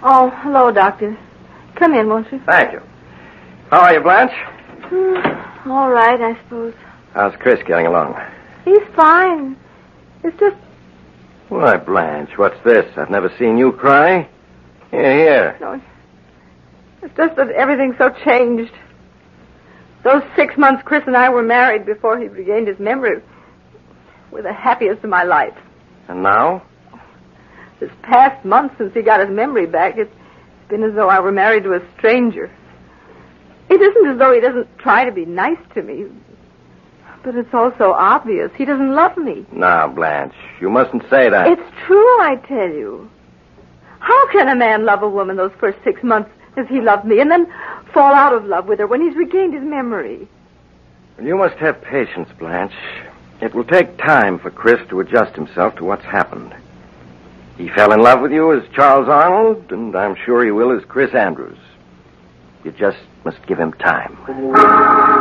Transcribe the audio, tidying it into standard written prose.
Oh, hello, Doctor. Come in, won't you? Thank you. How are you, Blanche? All right, I suppose. How's Chris getting along? He's fine. It's just... Why, Blanche, what's this? I've never seen you cry. Here. No, it's just that everything's so changed. Those 6 months Chris and I were married before he regained his memory were the happiest of my life. And now? This past month since he got his memory back, it's been as though I were married to a stranger. It isn't as though he doesn't try to be nice to me, but it's also obvious he doesn't love me. Now, Blanche, you mustn't say that. It's true, I tell you. How can a man love a woman those first 6 months as he loved me and then fall out of love with her when he's regained his memory? You must have patience, Blanche. It will take time for Chris to adjust himself to what's happened. He fell in love with you as Charles Arnold, and I'm sure he will as Chris Andrews. You just must give him time.